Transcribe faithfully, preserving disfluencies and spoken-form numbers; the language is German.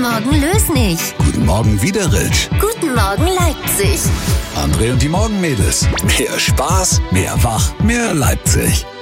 Morgen Lösnich. Guten Morgen Wiederitsch. Guten Morgen Leipzig. André und die Morgenmädels. Mehr Spaß, mehr Wach, mehr Leipzig.